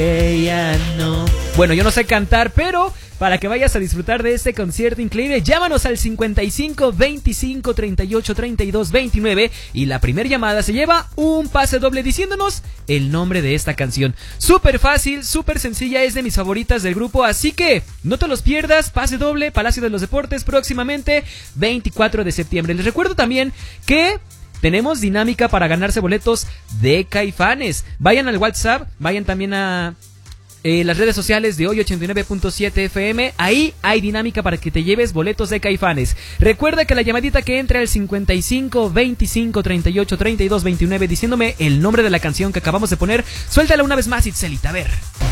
Ella no. Bueno, yo no sé cantar, pero para que vayas a disfrutar de este concierto increíble, llámanos al 55 25 38 32 29 y la primera llamada se lleva un pase doble diciéndonos el nombre de esta canción. Súper fácil, súper sencilla, es de mis favoritas del grupo, así que no te los pierdas. Pase doble, Palacio de los Deportes, próximamente 24 de septiembre. Les recuerdo también que tenemos dinámica para ganarse boletos de Caifanes. Vayan al WhatsApp, vayan también a las redes sociales de Hoy 89.7 FM. Ahí hay dinámica para que te lleves boletos de Caifanes. Recuerda que la llamadita que entre al 55 25 38 32 29 diciéndome el nombre de la canción que acabamos de poner, suéltala una vez más, Itzelita, a ver.